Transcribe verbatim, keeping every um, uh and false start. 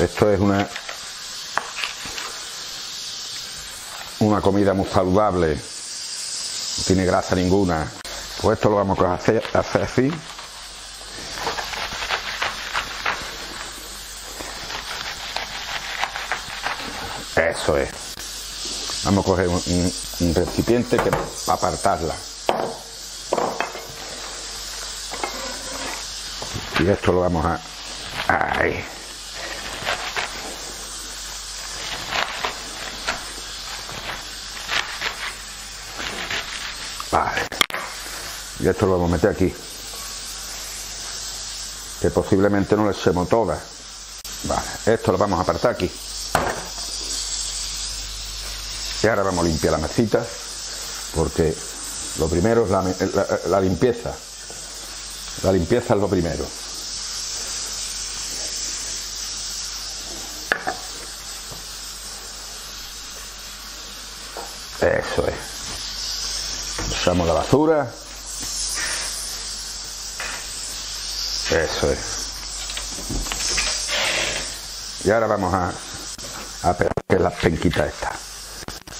Esto es una una comida muy saludable, no tiene grasa ninguna. Pues esto lo vamos a hacer, hacer así. Eso es. Vamos a coger un, un, un recipiente que para apartarla. Y esto lo vamos a... Ahí. Vale. Y esto lo vamos a meter aquí. Que posiblemente no le echemos todas. Vale. Esto lo vamos a apartar aquí. Y ahora vamos a limpiar la mesita, porque lo primero es la, la, la limpieza. La limpieza es lo primero. Eso es. Echamos la basura. Eso es. Y ahora vamos a, a pegar las penquitas estas.